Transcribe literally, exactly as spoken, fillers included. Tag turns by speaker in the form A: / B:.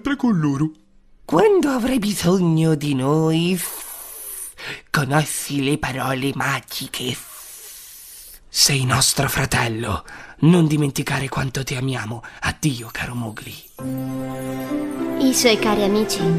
A: sempre con loro.
B: Quando avrai bisogno di noi, conosci le parole magiche. Sei nostro fratello. Non dimenticare quanto ti amiamo. Addio, caro Mowgli.
C: I suoi cari amici